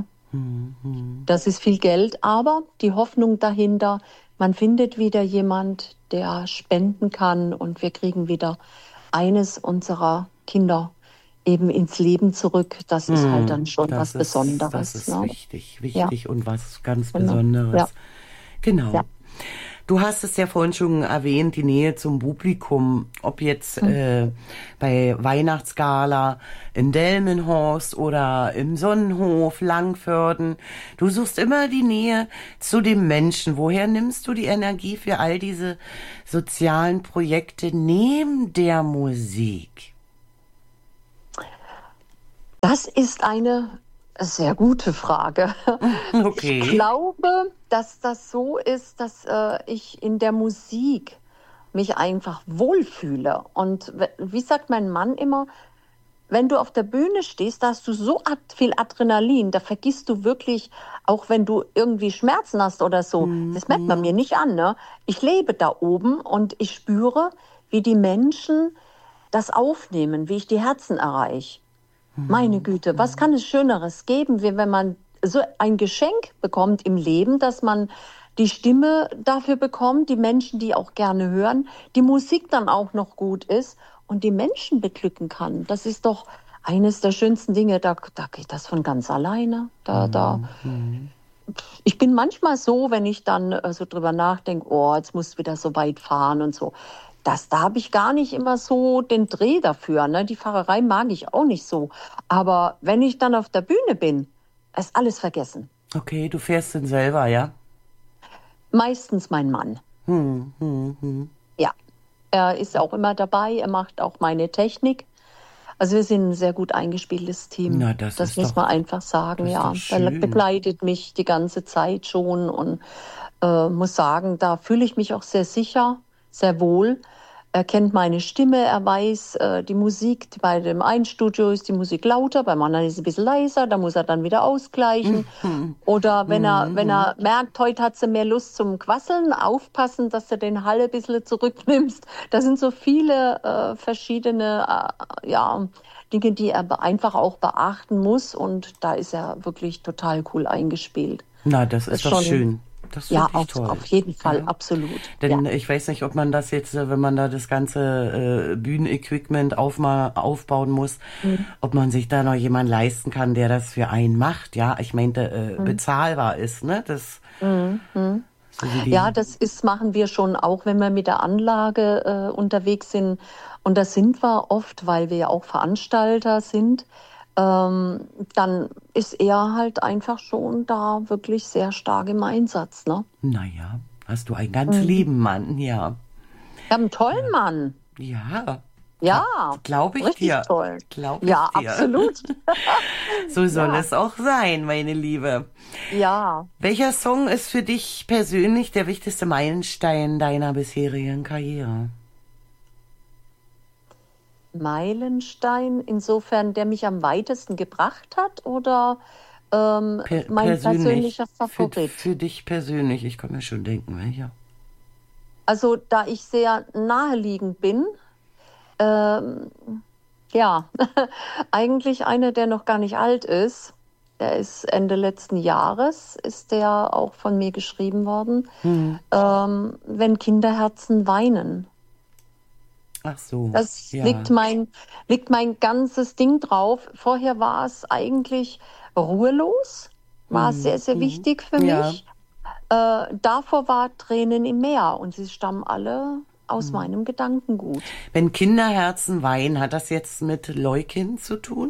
Mhm. Das ist viel Geld, aber die Hoffnung dahinter, man findet wieder jemand, der spenden kann und wir kriegen wieder eines unserer Kinder eben ins Leben zurück. Das ist halt dann schon Das was ist, das Besonderes. ist Ne? wichtig, Ja, wichtig und was ganz genau. Besonderes. Ja, Genau. ja. Du hast es ja vorhin schon erwähnt, die Nähe zum Publikum, ob jetzt Hm. äh, bei Weihnachtsgala in Delmenhorst oder im Sonnenhof, Langförden. Du suchst immer die Nähe zu dem Menschen. Woher nimmst du die Energie für all diese sozialen Projekte neben der Musik? Das ist eine sehr gute Frage. Okay. Ich glaube, dass das so ist, dass äh, ich in der Musik mich einfach wohlfühle. Und w- wie sagt mein Mann immer, wenn du auf der Bühne stehst, da hast du so ad viel Adrenalin, da vergisst du wirklich, auch wenn du irgendwie Schmerzen hast oder so, das merkt man mir nicht an. Ne? Ich lebe da oben und ich spüre, wie die Menschen das aufnehmen, wie ich die Herzen erreiche. Meine Güte, was kann es Schöneres geben, wie wenn man so ein Geschenk bekommt im Leben, dass man die Stimme dafür bekommt, die Menschen, die auch gerne hören, die Musik dann auch noch gut ist und die Menschen beglücken kann. Das ist doch eines der schönsten Dinge, da, da geht das von ganz alleine. Da, da. Ich bin manchmal so, wenn ich dann äh, so drüber nachdenke, oh, jetzt musst du wieder so weit fahren und so. Das, da habe ich gar nicht immer so den Dreh dafür. Ne? Die Fahrerei mag ich auch nicht so. Aber wenn ich dann auf der Bühne bin, ist alles vergessen. Okay, du fährst den selber, ja? Meistens mein Mann. Hm, hm, hm. Ja, er ist auch immer dabei. Er macht auch meine Technik. Also wir sind ein sehr gut eingespieltes Team. Na, das das ist muss doch- man einfach sagen. das ist Ja, doch schön. er begleitet mich die ganze Zeit schon und äh, muss sagen, da fühle ich mich auch sehr sicher, sehr wohl. Er kennt meine Stimme, er weiß, äh, die Musik, bei dem einen Studio ist die Musik lauter, beim anderen ist sie ein bisschen leiser, da muss er dann wieder ausgleichen. Oder wenn er, wenn er merkt, heute hat sie mehr Lust zum Quasseln, aufpassen, dass du den Hall ein bisschen zurücknimmst. Da sind so viele äh, verschiedene äh, ja, Dinge, die er be- einfach auch beachten muss und da ist er wirklich total cool eingespielt. Na, das ist Ist doch schon- schön. Das Ja, finde ich auf, toll. auf jeden Fall, Ja. absolut. Denn Ja. ich weiß nicht, ob man das jetzt, äh, wenn man da das ganze äh, Bühnenequipment aufma aufbauen muss, Mhm. ob man sich da noch jemanden leisten kann, der das für einen macht. Ja, ich meinte, äh, Mhm. bezahlbar ist, ne? Das, Mhm. so wie die, Ja, das ist, machen wir schon auch, wenn wir mit der Anlage äh, unterwegs sind. Und das sind wir oft, weil wir ja auch Veranstalter sind. ähm, dann ist er halt einfach schon da wirklich sehr stark im Einsatz, ne? Naja, hast du ein ganz Mhm. lieben Mann, ja. Wir haben einen tollen Mann. Ja, Ja, glaube ich richtig dir. toll. Glaube Ja, ich dir. absolut. So soll Ja. es auch sein, meine Liebe. Ja, Welcher Song ist für dich persönlich der wichtigste Meilenstein deiner bisherigen Karriere? Meilenstein, insofern, der mich am weitesten gebracht hat oder ähm, Per mein persönlich. persönlicher Für, Favorit? für dich persönlich. Ich kann mir schon denken, welcher. Also, da ich sehr naheliegend bin, ähm, ja, eigentlich einer, der noch gar nicht alt ist. Der ist Ende letzten Jahres, ist der auch von mir geschrieben worden. Hm. Ähm, wenn Kinderherzen weinen. Ach so, Das ja. liegt mein, liegt mein ganzes Ding drauf. Vorher war es eigentlich ruhelos, war Hm, sehr, sehr hm. wichtig für Ja. mich. Äh, davor war Tränen im Meer und sie stammen alle aus Hm. meinem Gedankengut. Wenn Kinderherzen weinen, hat das jetzt mit Leukin zu tun?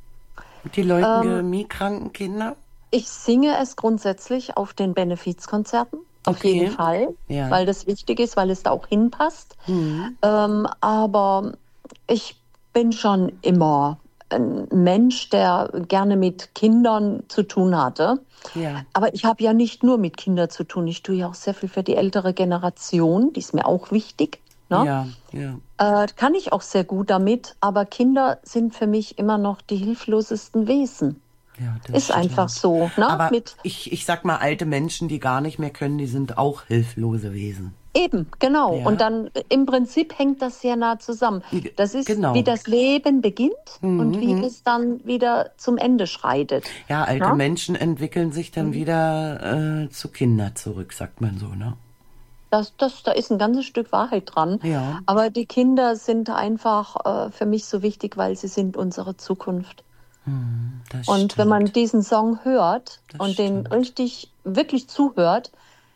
Mit den Ähm, leukämiekranken Kindern? ich singe es grundsätzlich auf den Benefizkonzerten, auf Okay. jeden Fall, Ja. weil das wichtig ist, weil es da auch hinpasst. Hm. Ähm, aber ich bin schon immer ein Mensch, der gerne mit Kindern zu tun hatte. Ja. Aber ich habe ja nicht nur mit Kindern zu tun. Ich tue ja auch sehr viel für die ältere Generation. Die ist mir auch wichtig. Ne? Ja, ja. Äh, kann ich auch sehr gut damit. Aber Kinder sind für mich immer noch die hilflosesten Wesen. Ja, das Ist einfach stimmt. so. Ne? Aber Mit ich, ich sag mal, alte Menschen, die gar nicht mehr können, die sind auch hilflose Wesen. Eben, genau. Ja. Und dann äh, im Prinzip hängt das sehr nah zusammen. Das ist, Genau. wie das Leben beginnt Mhm, und wie mhm. es dann wieder zum Ende schreitet. Ja, alte Ja? Menschen entwickeln sich dann Mhm. wieder äh, zu Kindern zurück, sagt man so, ne? Das, das, da ist ein ganzes Stück Wahrheit dran. Ja. Aber die Kinder sind einfach äh, für mich so wichtig, weil sie sind unsere Zukunft. Hm, das Und stimmt. wenn man diesen Song hört Das und den stimmt. richtig, wirklich zuhört,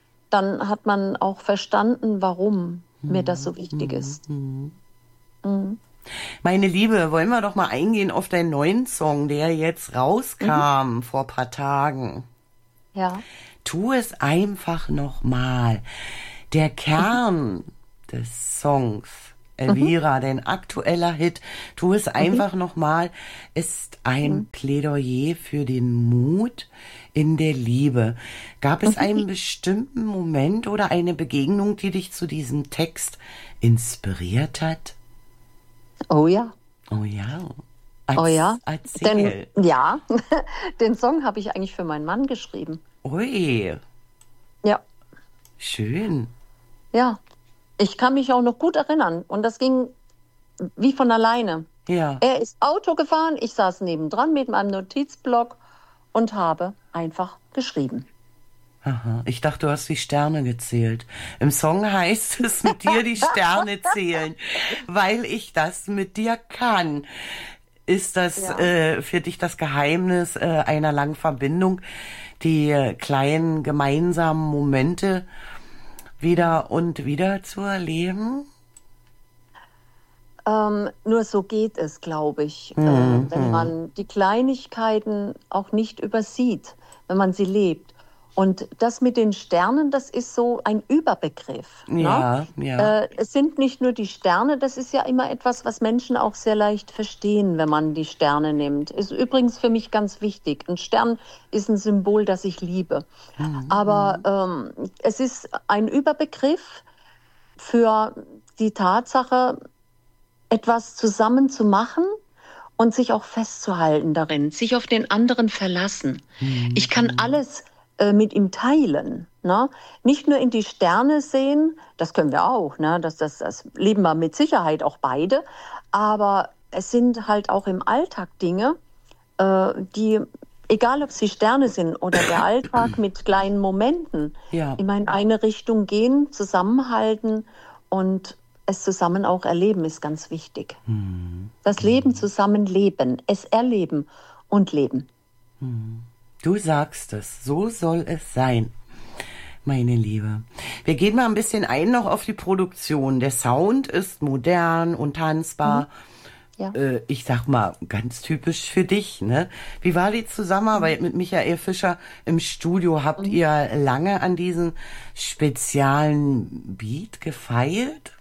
dann hat man auch verstanden, warum mir das so wichtig ist. Hm. Mhm. Meine Liebe, wollen wir doch mal eingehen auf deinen neuen Song, der jetzt rauskam Mhm. vor ein paar Tagen. Ja. Tu es einfach nochmal. Der Kern des Songs, Elvira, dein aktueller Hit, Tu es einfach nochmal, ist ein Mhm. Plädoyer für den Mut in der Liebe. Gab es einen bestimmten Moment oder eine Begegnung, die dich zu diesem Text inspiriert hat? Oh ja. Oh ja. Oh ja. Erzähl. Denn, ja, den Song habe ich eigentlich für meinen Mann geschrieben. Ui, Ja. schön. Ja. Ich kann mich auch noch gut erinnern. Und das ging wie von alleine. Ja. Er ist Auto gefahren, ich saß nebendran mit meinem Notizblock und habe einfach geschrieben. Aha. Ich dachte, du hast die Sterne gezählt. Im Song heißt es, mit dir die Sterne zählen, weil ich das mit dir kann. Ist das Ja. äh, für dich das Geheimnis äh, einer langen Verbindung, die äh, kleinen gemeinsamen Momente wieder und wieder zu erleben? Ähm, nur so geht es, glaube ich, Mhm. äh, wenn man die Kleinigkeiten auch nicht übersieht, wenn man sie lebt. Und das mit den Sternen, das ist so ein Überbegriff. Ja, ne? ja. Äh, es sind nicht nur die Sterne, das ist ja immer etwas, was Menschen auch sehr leicht verstehen, wenn man die Sterne nimmt. Ist übrigens für mich ganz wichtig. Ein Stern ist ein Symbol, das ich liebe. Aber ähm, es ist ein Überbegriff für die Tatsache, etwas zusammen zu machen und sich auch festzuhalten darin, sich auf den anderen verlassen. Ich kann alles äh, mit ihm teilen. Ne? Nicht nur in die Sterne sehen, das können wir auch, ne? das, das, das leben wir mit Sicherheit auch beide, aber es sind halt auch im Alltag Dinge, äh, die, egal ob sie Sterne sind oder der Alltag mit kleinen Momenten, Ja. immer in eine Richtung gehen, zusammenhalten und es zusammen auch erleben, ist ganz wichtig. Das Leben zusammen leben, es erleben und leben. Du sagst es, so soll es sein, meine Liebe. Wir gehen mal ein bisschen ein noch auf die Produktion. Der Sound ist modern und tanzbar ja. äh, ich sag mal, ganz typisch für dich, ne? Wie war die Zusammenarbeit mit Michael Fischer im Studio? Habt Mhm. ihr lange an diesem speziellen Beat gefeilt?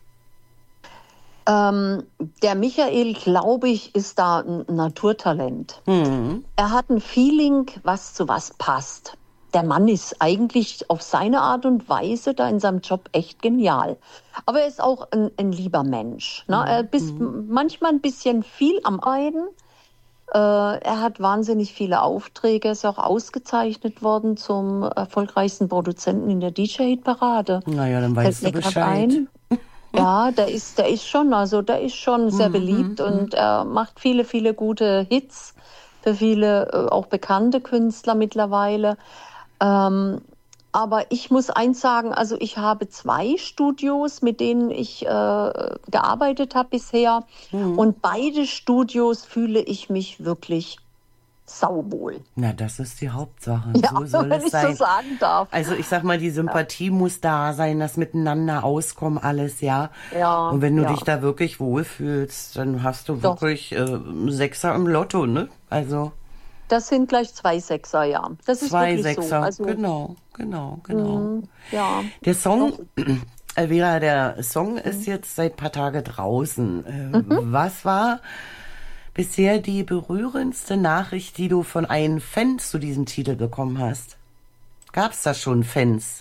Ähm, der Michael, glaube ich, ist da ein Naturtalent. Mhm. Er hat ein Feeling, was zu was passt. Der Mann ist eigentlich auf seine Art und Weise da in seinem Job echt genial. Aber er ist auch ein, ein lieber Mensch. Ne? Er ist manchmal ein bisschen viel am Arbeiten. Äh, er hat wahnsinnig viele Aufträge, ist auch ausgezeichnet worden zum erfolgreichsten Produzenten in der D J-Parade. Naja, dann Fällt weißt du mir gerade Bescheid. ein. Ja, der ist, der ist schon, also der ist schon sehr beliebt und er macht viele, viele gute Hits für viele äh, auch bekannte Künstler mittlerweile. Ähm, aber ich muss eins sagen, also ich habe zwei Studios, mit denen ich äh, gearbeitet habe bisher und beide Studios fühle ich mich wirklich sauwohl. Na, das ist die Hauptsache. Ja, So soll wenn es ich so sein. sagen darf. Also ich sag mal, die Sympathie muss da sein, das Miteinander auskommen, alles, ja. Ja, Und wenn du ja. dich da wirklich wohlfühlst, dann hast du Doch. wirklich äh, einen Sechser im Lotto, ne? Also Das sind gleich zwei Sechser, ja. Das ist zwei wirklich Sechser, so. Also, genau, genau, genau. mm, ja. Der Song, Elvira, der Song ist jetzt seit paar Tage draußen. Äh, Was war bisher die berührendste Nachricht, die du von einem Fan zu diesem Titel bekommen hast? Gab's da schon Fans?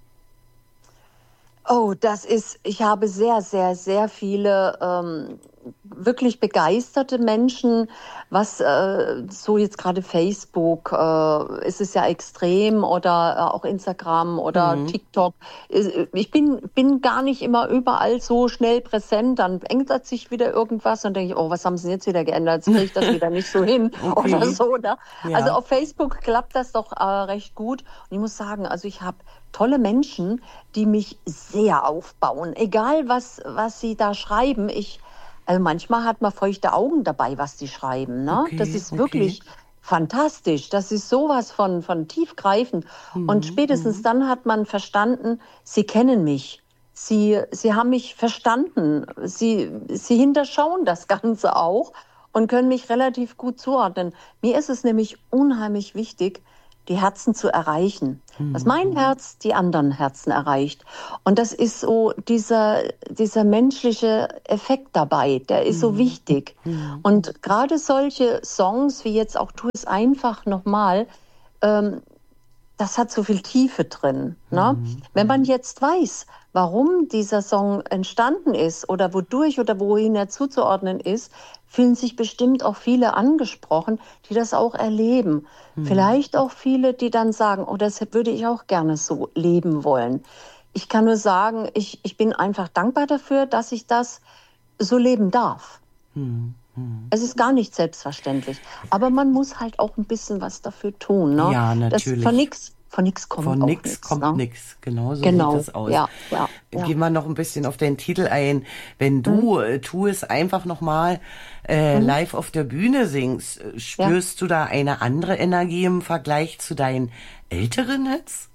Oh, das ist, ich habe sehr, sehr, sehr viele ähm, wirklich begeisterte Menschen, was äh, so jetzt gerade Facebook, äh, ist es ja extrem oder äh, auch Instagram oder TikTok. Ich bin, bin gar nicht immer überall so schnell präsent, dann ändert sich wieder irgendwas und denke ich, oh, was haben sie denn jetzt wieder geändert? Jetzt kriege ich das wieder nicht so hin Okay. oder so. Ne? Ja. Also auf Facebook klappt das doch äh, recht gut und ich muss sagen, also ich habe tolle Menschen, die mich sehr aufbauen. Egal, was, was sie da schreiben. Ich, also manchmal hat man feuchte Augen dabei, was die schreiben. Ne? Okay, das ist okay. wirklich fantastisch. Das ist sowas von, von tiefgreifend. Und spätestens dann hat man verstanden, sie kennen mich. Sie, sie haben mich verstanden. Sie, sie hinterschauen das Ganze auch und können mich relativ gut zuordnen. Mir ist es nämlich unheimlich wichtig, die Herzen zu erreichen. Dass mein Herz die anderen Herzen erreicht. Und das ist so dieser, dieser menschliche Effekt dabei, der ist so wichtig. Und gerade solche Songs wie jetzt auch Tu es einfach nochmal, ähm, das hat so viel Tiefe drin. Ne? Wenn man jetzt weiß, warum dieser Song entstanden ist oder wodurch oder wohin er zuzuordnen ist, fühlen sich bestimmt auch viele angesprochen, die das auch erleben. Vielleicht auch viele, die dann sagen, oh, das würde ich auch gerne so leben wollen. Ich kann nur sagen, ich, ich bin einfach dankbar dafür, dass ich das so leben darf. Es ist gar nicht selbstverständlich. Aber man muss halt auch ein bisschen was dafür tun. Ne? Ja, natürlich. Das von nichts von nix kommt Von auch nix nichts, kommt ne? nix. Genau so Genau, sieht es aus. ja, ja, ja. Gehen wir noch ein bisschen auf den Titel ein. Wenn du äh, Tu es einfach nochmal äh, live auf der Bühne singst, äh, spürst du da eine andere Energie im Vergleich zu deinen älteren Hits?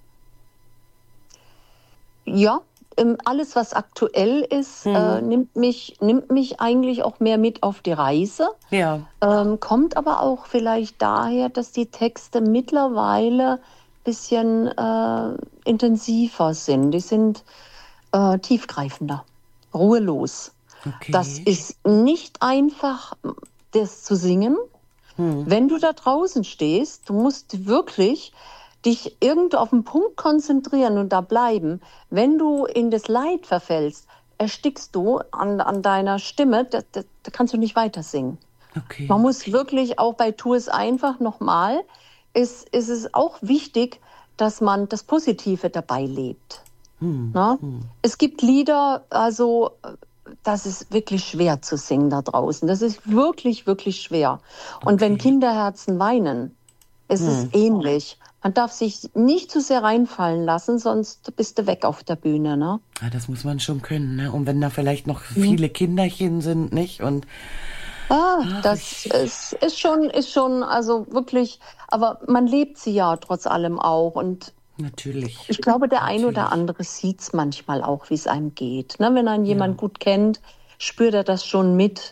Ja, ähm, alles, was aktuell ist, äh, nimmt mich, nimmt mich eigentlich auch mehr mit auf die Reise. Ja. Ähm, kommt aber auch vielleicht daher, dass die Texte mittlerweile ein bisschen äh, intensiver sind. Die sind äh, tiefgreifender, ruhelos. Okay. Das ist nicht einfach, das zu singen. Wenn du da draußen stehst, du musst wirklich dich irgendwo auf den Punkt konzentrieren und da bleiben. Wenn du in das Leid verfällst, erstickst du an, an deiner Stimme, da, da, da kannst du nicht weiter singen. Okay. Man muss wirklich auch bei Tu es einfach nochmal, ist, ist es auch wichtig, dass man das Positive dabei lebt. Na? Es gibt Lieder, also das ist wirklich schwer zu singen da draußen. Das ist wirklich, wirklich schwer. Und wenn Kinderherzen weinen, ist es ähnlich. Man darf sich nicht zu sehr reinfallen lassen, sonst bist du weg auf der Bühne. Ne? Ja, das muss man schon können, ne? Und wenn da vielleicht noch viele Kinderchen sind, nicht? Und Ah, das ist, ist schon, ist schon, also wirklich, aber man lebt sie ja trotz allem auch. Und natürlich. ich glaube, der ein Natürlich. oder andere sieht es manchmal auch, wie es einem geht. Ne? Wenn einen jemand gut kennt, spürt er das schon mit,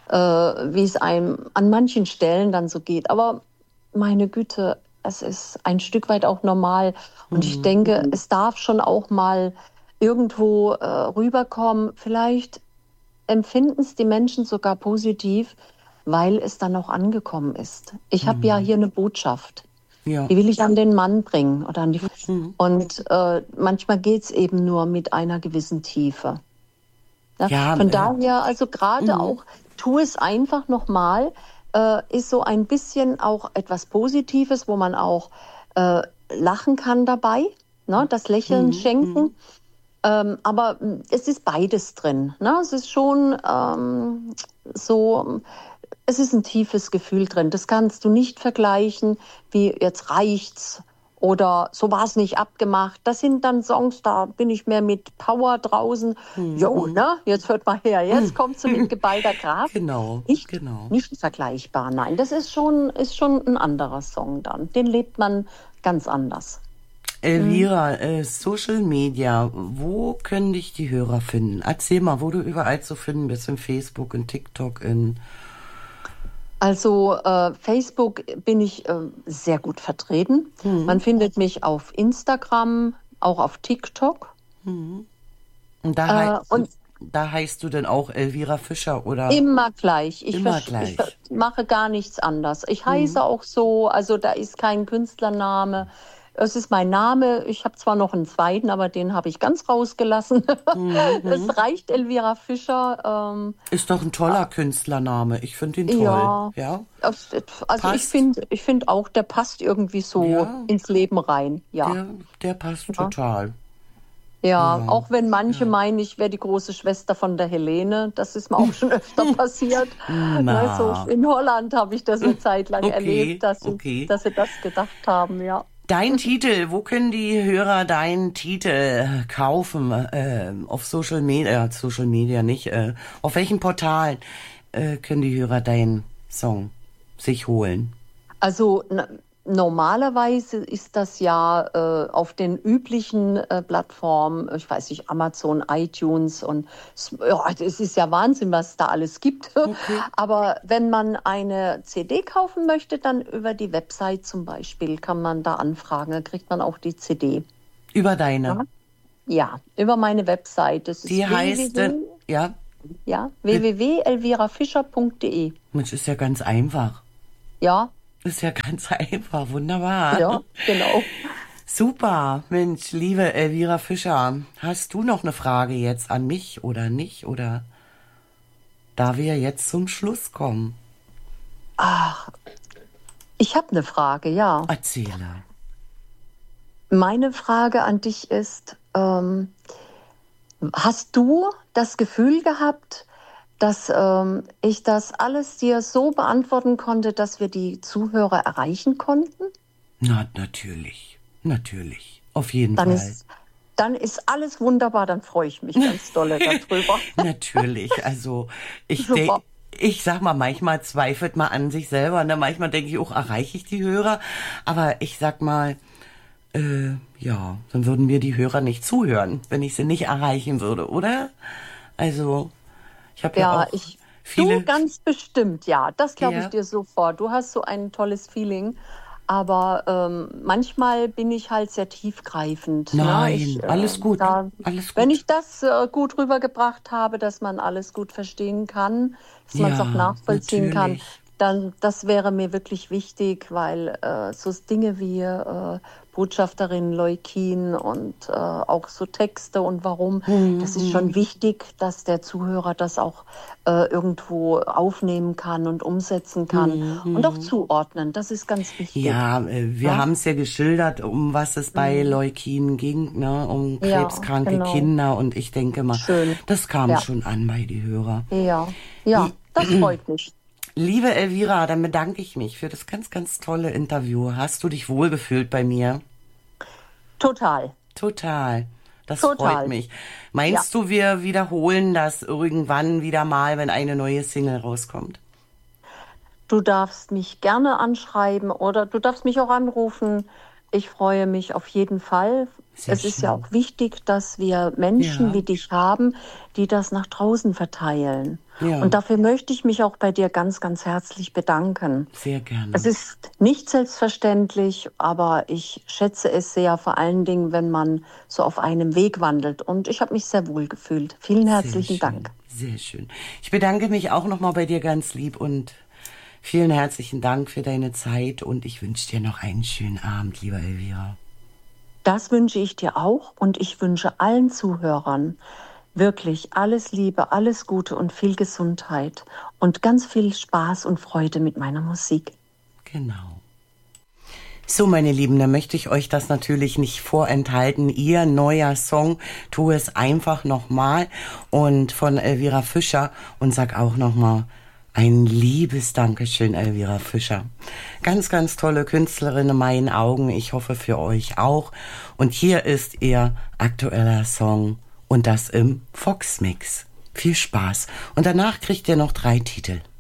äh, wie es einem an manchen Stellen dann so geht. Aber meine Güte, es ist ein Stück weit auch normal. Und ich denke, es darf schon auch mal irgendwo äh, rüberkommen. Vielleicht empfinden es die Menschen sogar positiv, weil es dann auch angekommen ist. Ich habe ja hier eine Botschaft. Ja. Die will ich an den Mann bringen oder an die mhm. Und äh, manchmal geht es eben nur mit einer gewissen Tiefe. Ja? Ja, Von äh, daher, also gerade mhm. auch, tu es einfach nochmal, äh, ist so ein bisschen auch etwas Positives, wo man auch äh, lachen kann dabei, ne? Das Lächeln mhm. schenken. Mhm. Ähm, aber es ist beides drin. Ne? Es ist schon ähm, so... Es ist ein tiefes Gefühl drin. Das kannst du nicht vergleichen, wie jetzt reicht's oder so war es nicht abgemacht. Das sind dann Songs, da bin ich mehr mit Power draußen. Mhm. Jo, ne? Jetzt hört mal her. Jetzt kommst du mit geballter Kraft. Genau, nicht, genau. Nicht vergleichbar. Nein, das ist schon, ist schon ein anderer Song dann. Den lebt man ganz anders. Elvira, mhm. äh, Social Media, wo können dich die Hörer finden? Erzähl mal, wo du überall zu finden bist, in Facebook, in TikTok, in... Also äh, Facebook bin ich äh, sehr gut vertreten. Mhm. Man findet mich auf Instagram, auch auf TikTok. Mhm. Und, da äh, heißt, und da heißt du denn auch Elvira Fischer, oder? Immer gleich. Ich, immer gleich. ich mache gar nichts anders. Ich heiße mhm. auch so, also da ist kein Künstlername. Es ist mein Name. Ich habe zwar noch einen zweiten, aber den habe ich ganz rausgelassen. Mhm. Es reicht Elvira Fischer. Ähm, ist doch ein toller äh, Künstlername. Ich finde ihn toll. Ja. ja? Also passt. ich finde ich find auch, der passt irgendwie so ja. ins Leben rein. Ja. Der, der passt ja. total. Ja, ja, auch wenn manche ja. meinen, ich wäre die große Schwester von der Helene. Das ist mir auch schon öfter passiert. Also in Holland habe ich das eine Zeit lang okay. erlebt, dass sie, okay. dass sie das gedacht haben, ja. Dein Titel, wo können die Hörer deinen Titel kaufen? Äh, auf Social Media, Social Media nicht. Äh, auf welchen Portalen äh, können die Hörer deinen Song sich holen? Also na, normalerweise ist das ja äh, auf den üblichen äh, Plattformen, ich weiß nicht, Amazon, iTunes und ja, es ist ja Wahnsinn, was da alles gibt. Okay. Aber wenn man eine C D kaufen möchte, dann über die Website zum Beispiel kann man da anfragen, dann kriegt man auch die C D. Über deine? Ja, ja über meine Website. Das ist die heißt denn, ja? Ja, w w w punkt elvira fischer punkt d e. Das ist ja ganz einfach. Ja. Ist ja ganz einfach, wunderbar. Ja, genau. Super, Mensch, liebe Elvira Fischer, hast du noch eine Frage jetzt an mich oder nicht? Oder da wir jetzt zum Schluss kommen? Ach, ich habe eine Frage, ja. Erzähle. Meine Frage an dich ist, ähm, hast du das Gefühl gehabt, dass ähm, ich das alles dir so beantworten konnte, dass wir die Zuhörer erreichen konnten? Na, natürlich. Natürlich. Auf jeden dann Fall. Ist, dann ist alles wunderbar, dann freue ich mich ganz dolle darüber. Natürlich. Also ich denke, ich sag mal, manchmal zweifelt man an sich selber. Ne? Manchmal denke ich auch, erreiche ich die Hörer? Aber ich sag mal, äh, ja, dann würden mir die Hörer nicht zuhören, wenn ich sie nicht erreichen würde, oder? Also... Ich habe ja, ja auch ich, viele... Du ganz bestimmt, ja. Das glaube ja. ich dir sofort. Du hast so ein tolles Feeling. Aber ähm, manchmal bin ich halt sehr tiefgreifend. Nein, ne? ich, äh, alles gut. Da, alles gut. Wenn ich das äh, gut rübergebracht habe, dass man alles gut verstehen kann, dass man es ja, auch nachvollziehen natürlich. kann, dann das wäre mir wirklich wichtig, weil äh, so Dinge wie äh, Botschafterin Leukin und äh, auch so Texte und warum, mhm. das ist schon wichtig, dass der Zuhörer das auch äh, irgendwo aufnehmen kann und umsetzen kann mhm. und auch zuordnen. Das ist ganz wichtig. Ja, äh, wir ja? haben es ja geschildert, um was es bei mhm. Leukin ging, ne? Um krebskranke ja, genau. Kinder, und ich denke mal, Schön. das kam ja. schon an bei die Hörer. Ja, ja, das freut mich. Liebe Elvira, dann bedanke ich mich für das ganz, ganz tolle Interview. Hast du dich wohlgefühlt bei mir? Total. Total. Das Total. freut mich. Meinst ja. du, wir wiederholen das irgendwann wieder mal, wenn eine neue Single rauskommt? Du darfst mich gerne anschreiben oder du darfst mich auch anrufen. Ich freue mich auf jeden Fall. Sehr Es ist schön. ja auch wichtig, dass wir Menschen Ja. wie dich haben, die das nach draußen verteilen. Ja. Und dafür möchte ich mich auch bei dir ganz, ganz herzlich bedanken. Sehr gerne. Es ist nicht selbstverständlich, aber ich schätze es sehr, vor allen Dingen, wenn man so auf einem Weg wandelt. Und ich habe mich sehr wohl gefühlt. Vielen herzlichen Sehr schön. Dank. Sehr schön. Ich bedanke mich auch nochmal bei dir ganz lieb und vielen herzlichen Dank für deine Zeit und ich wünsche dir noch einen schönen Abend, lieber Elvira. Das wünsche ich dir auch und ich wünsche allen Zuhörern wirklich alles Liebe, alles Gute und viel Gesundheit und ganz viel Spaß und Freude mit meiner Musik. Genau. So, meine Lieben, da möchte ich euch das natürlich nicht vorenthalten. Ihr neuer Song, Tu es einfach nochmal und von Elvira Fischer und sag auch nochmal ein liebes Dankeschön, Elvira Fischer. Ganz, ganz tolle Künstlerin in meinen Augen. Ich hoffe für euch auch. Und hier ist ihr aktueller Song und das im Fox Mix. Viel Spaß. Und danach kriegt ihr noch drei Titel.